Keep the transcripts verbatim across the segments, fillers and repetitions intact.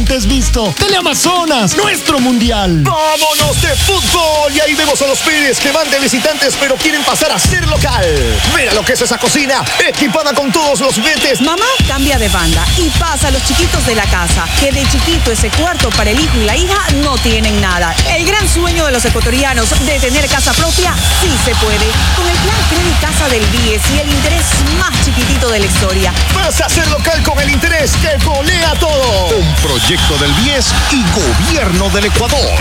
antes visto. Teleamazonas, nuestro mundial. ¡Vámonos de fútbol! Y ahí vemos a los Pérez que van de visitantes, pero quieren pasar a ser local. Mira lo que es esa cocina, equipada con todos los juguetes. Mamá cambia de banda y pasa a los chiquitos de la casa, que de chiquito ese cuarto para el hijo y la hija no tienen nada. El gran sueño de los ecuatorianos de tener casa propia sí se puede. Con el plan Credit Casa del B I E S y el interés más chiquitito de la historia. Vas a ser local con el interés que golea todo. Un proyecto del B I E S y Gobierno del Ecuador.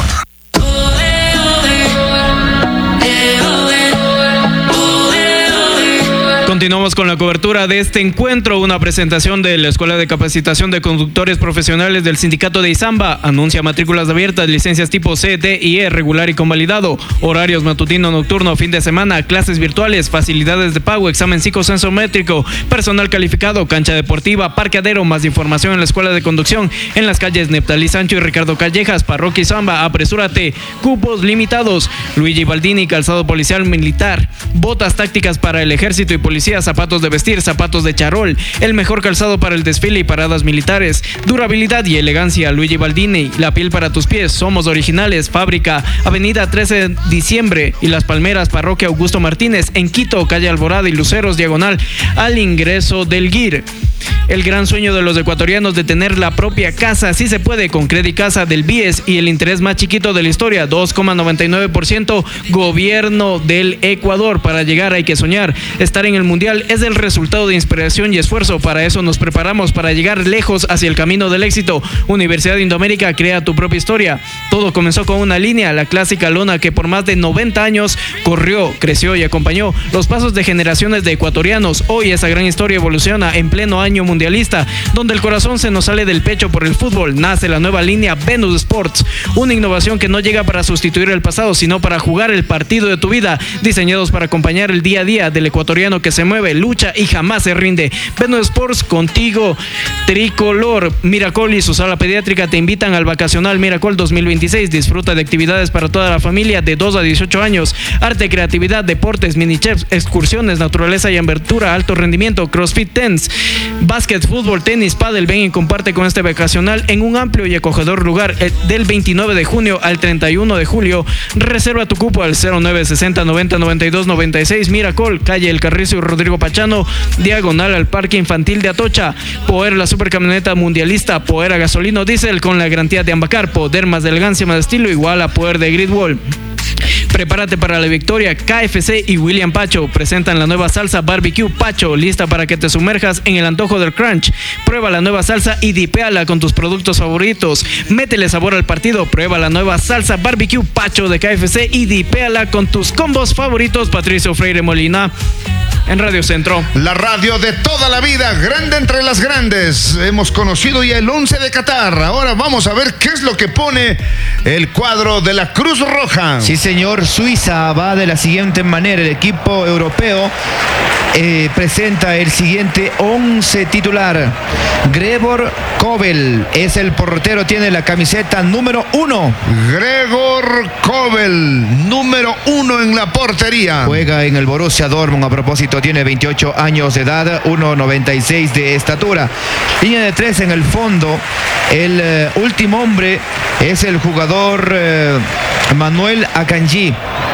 Continuamos con la cobertura de este encuentro. Una presentación de la Escuela de Capacitación de Conductores Profesionales del Sindicato de Izamba. Anuncia matrículas abiertas, licencias tipo C, D y E, regular y convalidado. Horarios matutino, nocturno, fin de semana, clases virtuales, facilidades de pago, examen psicosensométrico, personal calificado, cancha deportiva, parqueadero. Más información en la Escuela de Conducción, en las calles Neptalí Sancho y Ricardo Callejas, Parroquia Izamba. Apresúrate, cupos limitados. Luigi Baldini, calzado policial militar, botas tácticas para el ejército y policía, zapatos de vestir, zapatos de charol, el mejor calzado para el desfile y paradas militares, durabilidad y elegancia. Luigi Baldini, la piel para tus pies, somos originales. Fábrica, Avenida trece de diciembre y Las Palmeras, Parroquia Augusto Martínez, en Quito, calle Alborada y Luceros, diagonal al ingreso del G I R. El gran sueño de los ecuatorianos de tener la propia casa, sí se puede con Credit Casa del B I E S y el interés más chiquito de la historia, dos coma noventa y nueve por ciento. Gobierno del Ecuador. Para llegar hay que soñar. Estar en el mundial es el resultado de inspiración y esfuerzo. Para eso nos preparamos, para llegar lejos hacia el camino del éxito. Universidad de Indoamérica, crea tu propia historia. Todo comenzó con una línea, la clásica lona que por más de noventa años corrió, creció y acompañó los pasos de generaciones de ecuatorianos. Hoy esa gran historia evoluciona en pleno año mundialista, donde el corazón se nos sale del pecho por el fútbol. Nace la nueva línea Venus Sports, una innovación que no llega para sustituir el pasado, sino para jugar el partido de tu vida, diseñados para acompañar el día a día del ecuatoriano que se mueve, lucha y jamás se rinde. Venus Sports, contigo, tricolor. Miracol y su sala pediátrica te invitan al vacacional Miracol dos mil veintiséis. Disfruta de actividades para toda la familia de dos a dieciocho años, arte, creatividad, deportes, mini chefs, excursiones, naturaleza y aventura, alto rendimiento, crossfit, tennis, básquet, fútbol, tenis, pádel. Ven y comparte con este vacacional en un amplio y acogedor lugar del veintinueve de junio al treinta y uno de julio. Reserva tu cupo al cero nueve sesenta noventa noventa y dos noventa y seis. Miracol, calle El Carrizo y Rodrigo Pachano, diagonal al Parque Infantil de Atocha. Poder, la supercamioneta mundialista. Poder a gasolino diésel con la garantía de Ambacar. Poder más de elegancia, más de estilo, igual a poder de Gridwall. Prepárate para la victoria. K F C y William Pacho presentan la nueva salsa Barbecue Pacho, lista para que te sumerjas en el antojo del crunch. Prueba la nueva salsa y dipéala con tus productos favoritos. Métele sabor al partido. Prueba la nueva salsa Barbecue Pacho de K F C y dipéala con tus combos favoritos. Patricio Freire Molina, en Radio Centro. La radio de toda la vida, grande entre las grandes. Hemos conocido ya el once de Qatar. Ahora vamos a ver qué es lo que pone el cuadro de la Cruz Roja. Sí, señor. Suiza va de la siguiente manera. El equipo europeo eh, presenta el siguiente once titular. Gregor Kobel es el portero, tiene la camiseta número uno. Gregor Kobel, número uno en la portería. Juega en el Borussia Dortmund. A propósito, tiene veintiocho años de edad, uno noventa y seis de estatura. Línea de tres en el fondo. El eh, último hombre es el jugador eh, Manuel Akanji,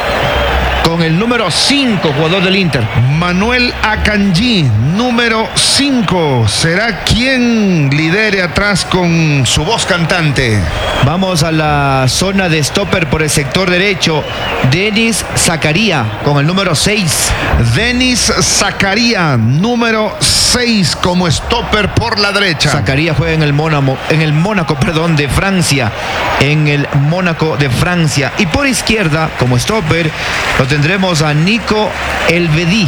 con el número cinco, jugador del Inter. Manuel Akanji, número cinco. ¿Será quien lidere atrás con su voz cantante? Vamos a la zona de stopper por el sector derecho. Denis Zakaria, con el número seis. Denis Zakaria, número seis, como stopper por la derecha. Zakaria juega en el Mónaco, en el Mónaco, perdón, de Francia. En el Mónaco de Francia. Y por izquierda, como stopper, lo tendremos a Nico Elvedi.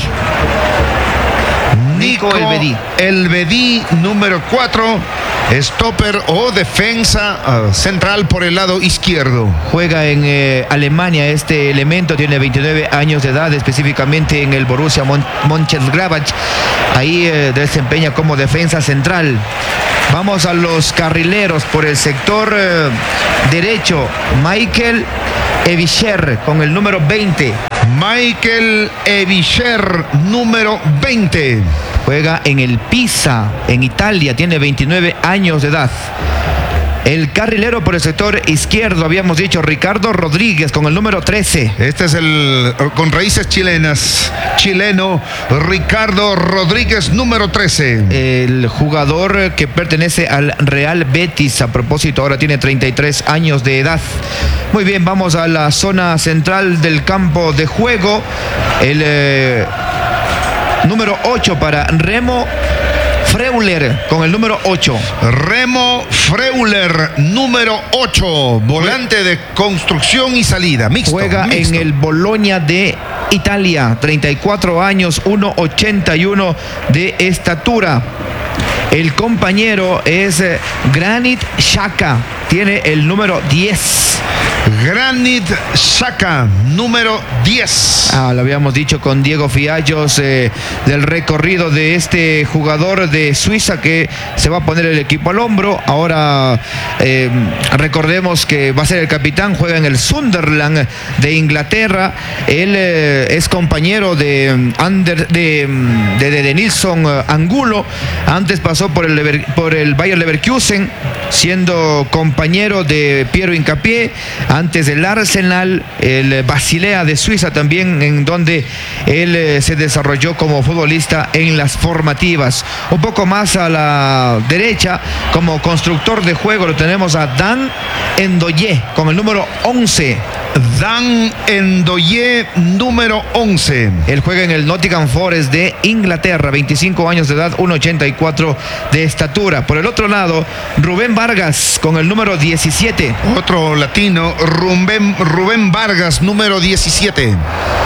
Nico Elvedi. Elvedi, número cuatro, stopper o defensa uh, central por el lado izquierdo. Juega en eh, Alemania este elemento, tiene veintinueve años de edad, específicamente en el Borussia Mon- Mönchengladbach. Ahí eh, desempeña como defensa central. Vamos a los carrileros por el sector eh, derecho. Michael Evischer con el número veinte. Michael Evischer, número veinte. Juega en el Pisa, en Italia, tiene veintinueve años de edad. El carrilero por el sector izquierdo, habíamos dicho, Ricardo Rodríguez con el número trece. Este es el con raíces chilenas, chileno Ricardo Rodríguez, número trece. El jugador que pertenece al Real Betis, a propósito, ahora tiene treinta y tres años de edad. Muy bien, vamos a la zona central del campo de juego. El eh, número ocho para Remo Freuler, con el número ocho. Remo Freuler, número ocho, volante de construcción y salida, mixto. Juega mixto. en el Bologna de Italia, treinta y cuatro años, uno ochenta y uno de estatura. El compañero es eh, Granit Xhaka, tiene el número diez. Granit Xhaka, número diez. Ah, lo habíamos dicho con Diego Fiallos, eh, del recorrido de este jugador de Suiza que se va a poner el equipo al hombro. Ahora eh, recordemos que va a ser el capitán, juega en el Sunderland de Inglaterra. Él eh, es compañero de, Under, de, de, de, de Nilsson Angulo. Antes pasó por el, Lever, por el Bayer Leverkusen, siendo compañero de Piero Hincapié. Antes del Arsenal, el Basilea de Suiza también, en donde él eh, se desarrolló como futbolista en las formativas. Un poco más a la derecha, como constructor de juego, lo tenemos a Dan Ndoye con el número once. Dan Ndoye, número once. Él juega en el Nottingham Forest de Inglaterra, veinticinco años de edad, uno ochenta y cuatro de estatura. Por el otro lado, Rubén Vargas con el número diecisiete. Otro latino, Rubén, Rubén Vargas, número diecisiete.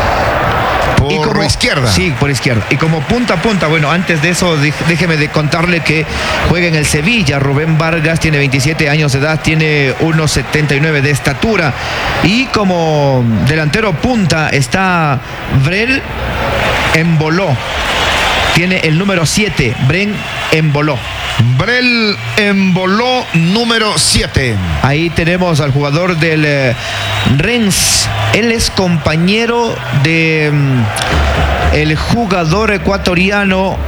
Por y como, izquierda. Sí, por izquierda. Y como punta a punta, bueno, antes de eso, déjeme de contarle que juega en el Sevilla. Rubén Vargas tiene veintisiete años de edad, tiene uno setenta y nueve de estatura. Y como delantero punta está Brel Emboló. Tiene el número siete, Bren Emboló. Brel Emboló, número siete. Ahí tenemos al jugador del eh, Rennes. Él es compañero de um, el jugador ecuatoriano,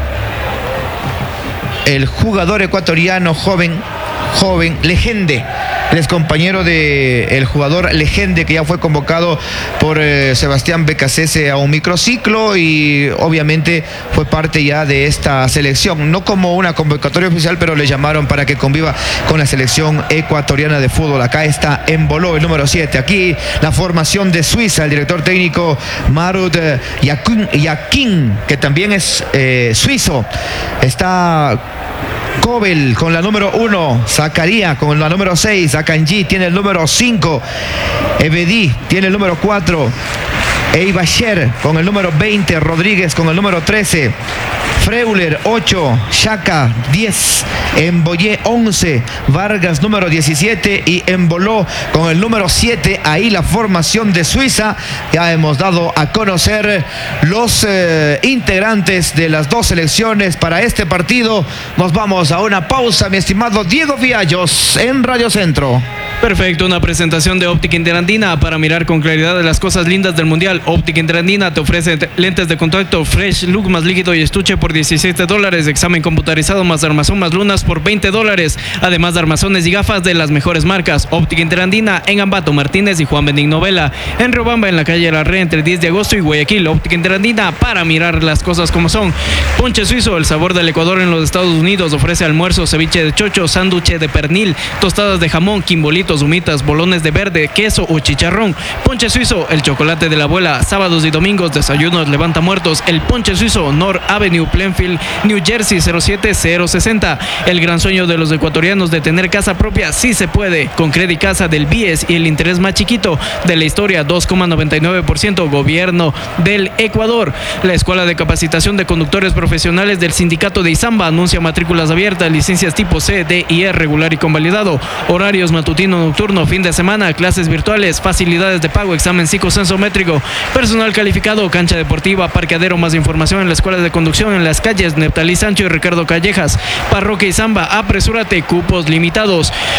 el jugador ecuatoriano joven, joven, Legende. Él es compañero de el jugador Legende, que ya fue convocado por eh, Sebastián Becasese a un microciclo y obviamente fue parte ya de esta selección. No como una convocatoria oficial, pero le llamaron para que conviva con la selección ecuatoriana de fútbol. Acá está Emboló, el número siete. Aquí la formación de Suiza, el director técnico Marut Yakin, Yakin, que también es eh, suizo. Está Kobel con la número uno, Zakaria con la número seis, Akanji tiene el número cinco, Ebedi tiene el número cuatro, Eibasher con el número veinte, Rodríguez con el número trece, Freuler ocho, Xhaka diez, Emboyé once, Vargas número diecisiete y Emboló con el número siete. Ahí la formación de Suiza. Ya hemos dado a conocer los eh, integrantes de las dos selecciones para este partido. Nos vamos a una pausa, mi estimado Diego Fiallos, en Radio Centro. Perfecto, una presentación de Óptica Interandina para mirar con claridad las cosas lindas del Mundial. Óptica Interandina te ofrece lentes de contacto Fresh Look más líquido y estuche por diecisiete dólares, examen computarizado más armazón más lunas por veinte dólares, además de armazones y gafas de las mejores marcas. Óptica Interandina en Ambato Martínez y Juan Benigno Vela, en Riobamba en la calle La Red entre diez de agosto y Guayaquil. Óptica Interandina para mirar las cosas como son. Ponche Suizo, el sabor del Ecuador en los Estados Unidos, ofrece almuerzo, ceviche de chocho, sándwich de pernil, tostadas de jamón, quimbolitos, humitas, bolones de verde, queso o chicharrón. Ponche Suizo, el chocolate de la abuela, sábados y domingos, desayunos levanta muertos. El Ponche Suizo, North Avenue, Plainfield, New Jersey, cero siete cero sesenta. El gran sueño de los ecuatorianos de tener casa propia, sí se puede. Con Credit Casa del B I E S y el interés más chiquito de la historia, dos coma noventa y nueve por ciento, Gobierno del Ecuador. La Escuela de Capacitación de Conductores Profesionales del Sindicato de Izamba anuncia matrículas abiertas, licencias tipo C, D y E regular y convalidado, horarios matutino, nocturno, fin de semana, clases virtuales, facilidades de pago, examen psicosensométrico, personal calificado, cancha deportiva, parqueadero. Más información en la Escuela de Conducción en las calles Neptalí Sancho y Ricardo Callejas. Parroquia Izamba, apresúrate, cupos limitados.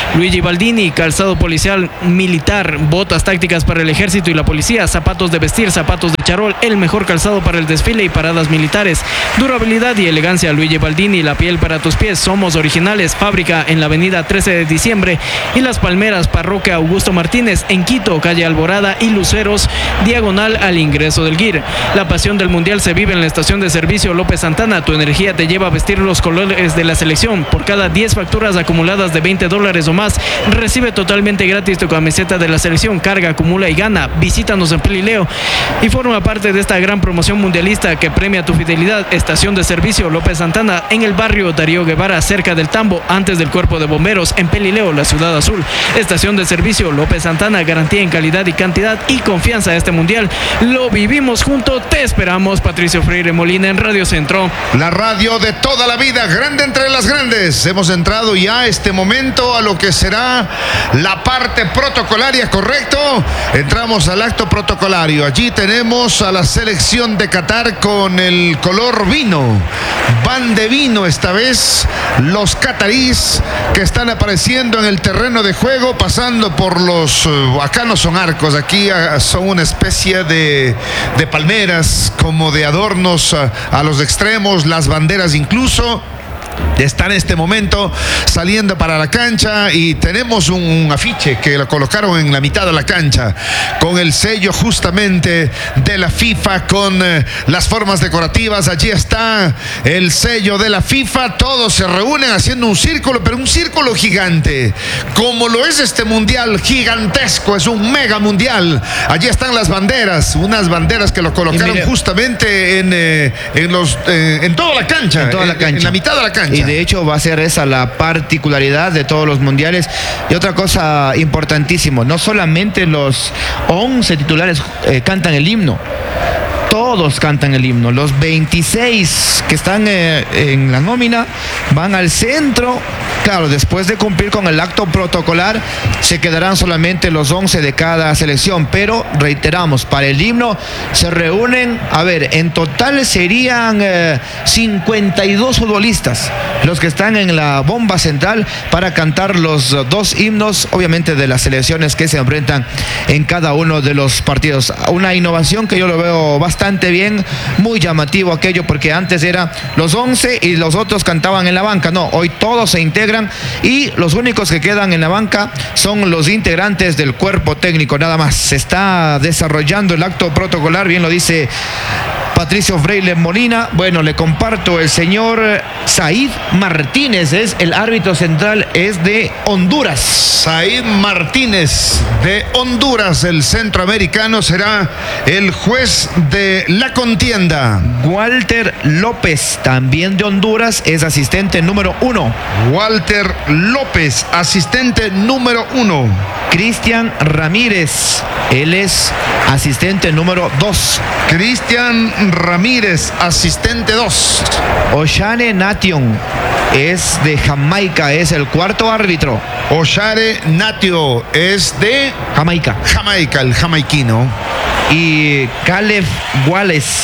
Luigi Baldini, calzado policial militar, botas tácticas para el ejército y la policía, zapatos de vestir, zapatos de charol, el mejor calzado para el desfile y paradas militares. Durabilidad y elegancia, Luigi Baldini, la piel para tus pies, somos originales, fábrica en la avenida trece de diciembre y Las Palmeras, parroquia Augusto Martínez, en Quito, calle Alborada y Luceros, diagonal al ingreso del G I R. La pasión del mundial se vive en la estación de servicio López Santana. Tu energía te lleva a vestir los colores de la selección. Por cada diez facturas acumuladas de veinte dólares o más, recibe totalmente gratis tu camiseta de la selección. Carga, acumula y gana. Visítanos en Pelileo y forma parte de esta gran promoción mundialista que premia tu fidelidad. Estación de servicio López Santana, en el barrio Darío Guevara, cerca del Tambo, antes del Cuerpo de Bomberos, en Pelileo, la ciudad azul. Estación de servicio López Santana, garantía en calidad y cantidad y confianza a este mundial. Lo vivimos juntos, te esperamos. Patricio Freire Molina en Radio Centro. La radio de toda la vida, grande entre las grandes. Hemos entrado ya a este momento a lo que será la parte protocolaria, ¿correcto? Entramos al acto protocolario. Allí tenemos a la selección de Qatar con el color vino. Van de vino esta vez los catarís que están apareciendo en el terreno de juego, pasando por los... Acá no son arcos, aquí son una especie de, de palmeras, como de adornos a, a los extremos, las banderas incluso. Está en este momento saliendo para la cancha y tenemos un, un afiche que lo colocaron en la mitad de la cancha con el sello justamente de la FIFA, con eh, las formas decorativas. Allí está el sello de la FIFA. Todos se reúnen haciendo un círculo, pero un círculo gigante, como lo es este mundial gigantesco. Es un mega mundial. Allí están las banderas, unas banderas que lo colocaron mire, justamente en, eh, en, los, eh, en toda la cancha, en toda la cancha, en, en la mitad de la cancha. Y de hecho va a ser esa la particularidad de todos los mundiales. Y otra cosa importantísimo, no solamente los once titulares eh, cantan el himno, todos cantan el himno. Los veintiséis que están eh, en la nómina van al centro. Claro, después de cumplir con el acto protocolar, se quedarán solamente los once de cada selección. Pero reiteramos, para el himno se reúnen, a ver, en total serían eh, cincuenta y dos futbolistas los que están en la bomba central para cantar los dos himnos, obviamente de las selecciones que se enfrentan en cada uno de los partidos. Una innovación que yo lo veo bastante bien, muy llamativo aquello, porque antes era los once y los otros cantaban en la banca. No, hoy todos se integran y los únicos que quedan en la banca son los integrantes del cuerpo técnico, nada más. Se está desarrollando el acto protocolar, bien lo dice Patricio Freire Molina. Bueno, le comparto, el señor Said Martínez es el árbitro central, es de Honduras. Said Martínez de Honduras, el centroamericano, será el juez de la contienda. Walter López, también de Honduras, es asistente número uno. Walter López, asistente número uno. Cristian Ramírez, él es asistente número dos. Cristian Ramírez, asistente dos. Oshane Nation es de Jamaica, es el cuarto árbitro. Oshane Natio es de Jamaica. Jamaica, el jamaiquino. Y Caleb Wallace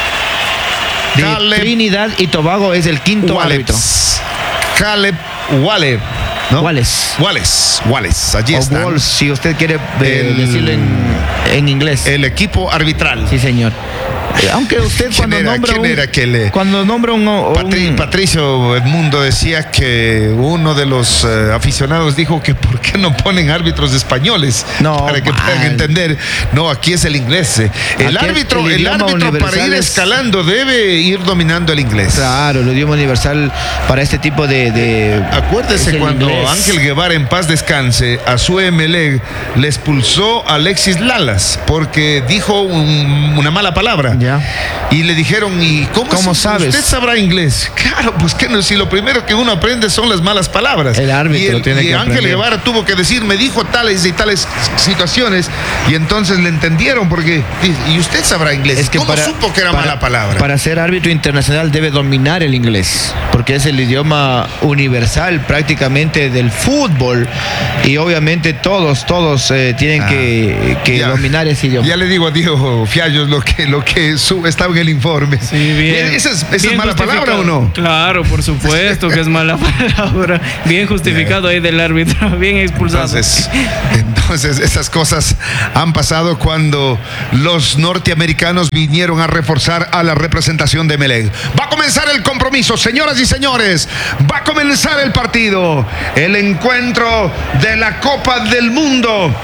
de Caleb Trinidad y Tobago es el quinto Wallace. árbitro. Caleb Wallace. ¿No? Wallace. Wallace, Wallace, allí está. O Walsh, si usted quiere eh, decirlo en, en inglés. El equipo arbitral. Sí, señor. Aunque usted cuando era, nombra un, era que le, cuando nombra un, un Patri, Patricio Edmundo decía que uno de los uh, aficionados dijo que por qué no ponen árbitros españoles no, para que man. puedan entender. No, aquí es el inglés. El aquí árbitro, el, el árbitro para ir es... escalando debe ir dominando el inglés. Claro, el idioma universal para este tipo de. de Acuérdese cuando inglés. Ángel Guevara, en paz descanse, a su M L E le expulsó a Alexis Lalas porque dijo un, una mala palabra. Ya. Y le dijeron, ¿y cómo, ¿Cómo sabes? ¿Usted sabrá inglés? Claro, pues que no, si lo primero que uno aprende son las malas palabras. El árbitro y el, tiene y que Ángel aprender. Guevara tuvo que decir, me dijo tales y tales situaciones, y entonces le entendieron porque, y usted sabrá inglés. Es que ¿Cómo para, supo que era para, mala palabra? Para ser árbitro internacional debe dominar el inglés, porque es el idioma universal prácticamente del fútbol, y obviamente todos, todos eh, tienen ah, que, que ya, dominar ese idioma. Ya le digo a Diego Fiallos lo que, lo que que su, estaba en el informe. Sí, bien. ¿Esa es, esa bien es mala palabra o no? Claro, por supuesto que es mala palabra. Bien justificado ahí del árbitro, bien expulsado. Entonces, entonces, esas cosas han pasado cuando los norteamericanos vinieron a reforzar a la representación de Emelec. Va a comenzar el compromiso, señoras y señores. Va a comenzar el partido. El encuentro de la Copa del Mundo.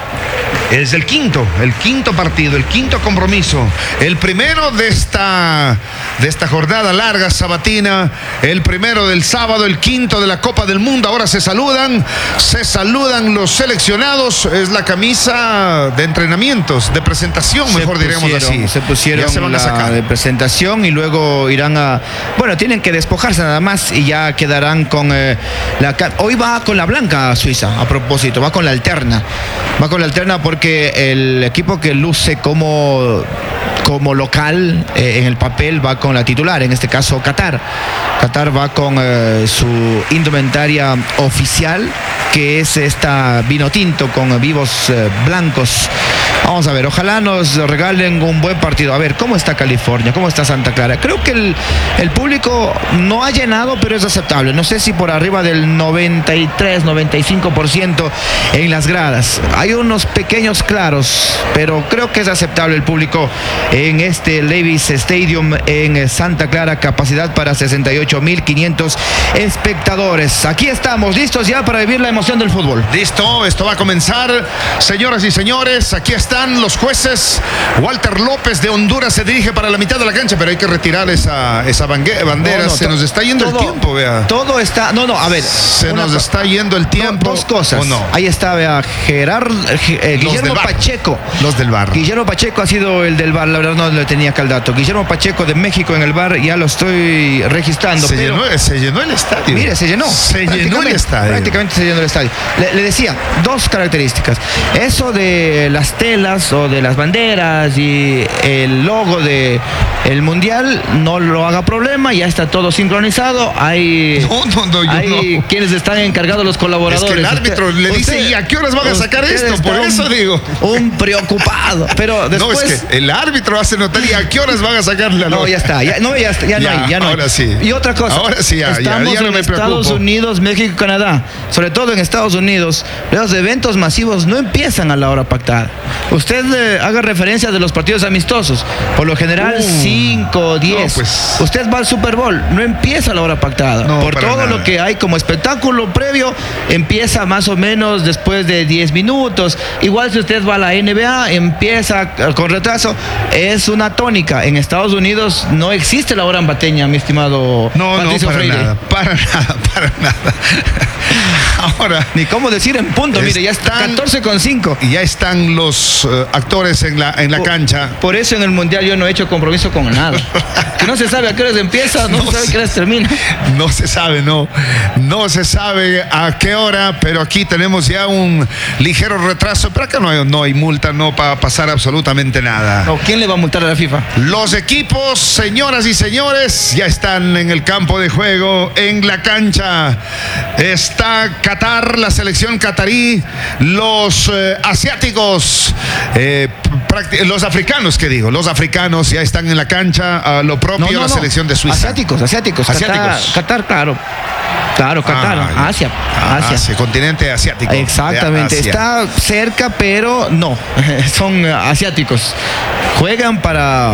Es el quinto, el quinto partido, el quinto compromiso. El primero de esta, de esta jornada larga sabatina. El primero del sábado, el quinto de la Copa del Mundo. Ahora se saludan, se saludan los seleccionados. Es la camisa de entrenamientos, de presentación, Se mejor diremos pusieron, así. Se pusieron Ya se van a la sacar. de presentación y luego irán a... Bueno, tienen que despojarse nada más y ya quedarán con eh, la... ca- Hoy va con la blanca Suiza, a propósito, va con la alterna. Va con la alterna porque el equipo que luce como, como local eh, en el papel va con la titular, en este caso Qatar. Qatar va con eh, su indumentaria oficial, que es esta vino tinto con vivos eh, blancos. Vamos a ver, ojalá nos regalen un buen partido. A ver, ¿cómo está California? ¿Cómo está Santa Clara? Creo que el, el público no ha llenado, pero es aceptable. No sé si por arriba del noventa y tres, noventa y cinco por ciento en las gradas. Hay unos pequeños claros, pero creo que es aceptable el público en este Levi's Stadium en Santa Clara. Capacidad para sesenta y ocho mil quinientos espectadores. Aquí estamos, listos ya para vivir la emoción del fútbol. Listo, esto va a comenzar. Señoras y señores, aquí están los jueces. Walter López de Honduras se dirige para la mitad de la cancha, pero hay que retirar esa, esa bangue- bandera. No, no, se to- nos está yendo todo- el tiempo, vea. Todo está... No, no, a ver. Se una nos co- está yendo el tiempo. Dos cosas. ¿O no? Ahí está, vea, Gerard, eh, Los Guillermo del bar. Pacheco. Los del bar. Guillermo Pacheco ha sido el del bar, la verdad no le tenía acá el dato. Guillermo Pacheco de México en el bar, ya lo estoy registrando. Se, pero- llenó, se llenó el estadio. Mire, se llenó. Se llenó el Prácticamente- estadio. Prácticamente se llenó el estadio. Le, le decía, dos características. Eso de las telas o de las banderas y el logo de el mundial, no lo haga problema, ya está todo sincronizado. Hay, No, no, no, yo hay no. quienes están encargados, los Es colaboradores. que el árbitro Usted- le dice, usted- ¿y a qué horas van a sacar usted esto? Por está eso un- digo. Un preocupado. Pero después... No, es que el árbitro hace notar, ¿y a qué horas van a sacar la No, nota? ya está, ya, no, ya, está, ya, Ya, no hay, ya no hay. ahora sí. Y otra cosa, Ahora sí, ya, ya, estamos ya no en me Estados preocupo. Unidos, México y Canadá, sobre todo en Estados Unidos, los eventos masivos no empiezan a la hora pactada. Usted eh, haga referencia de los partidos amistosos, por lo general cinco, diez. no, pues. Usted va al Super Bowl, no empieza a la hora pactada. No, por para todo nada. lo que hay como espectáculo previo, empieza más o menos después de diez minutos. Igual si usted va a la N B A, empieza eh, con retraso. Es una tónica. En Estados Unidos no existe la hora ambateña, mi estimado No, no, Patricio para Freire. nada, para nada, para nada. Ahora, Ni cómo decir en punto, mire, ya está Están- catorce con cinco. y ya están los eh, actores en la, en la Por- cancha. Por eso en el Mundial yo no he hecho compromiso con nada. Que no se sabe a qué horas empieza, no, No se sabe a sé. qué horas termina. No se sabe, no. No se sabe a qué hora, pero aquí tenemos ya un ligero retraso. Pero acá no hay, no hay multa, no va a pasar absolutamente nada. No, ¿quién le va a multar a la FIFA? Los equipos, señoras y señores, ya están en el campo de juego, en la cancha. Está Qatar, la selección catarí, los eh, asiáticos, eh, prácti- los africanos, ¿qué digo? Los africanos ya están en la cancha, a lo propio la selección de Suiza. Asiáticos, asiáticos. Asiáticos. Qatar, Qatar, claro. Claro, Qatar. Ah, ya. Asia. Ah, Asia. Asia, continente asiático. Exactamente, De Asia. está cerca, pero no, son eh, asiáticos. Juegan para,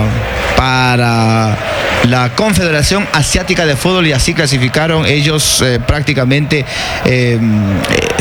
para la Confederación Asiática de Fútbol y así clasificaron ellos eh, prácticamente eh, eh,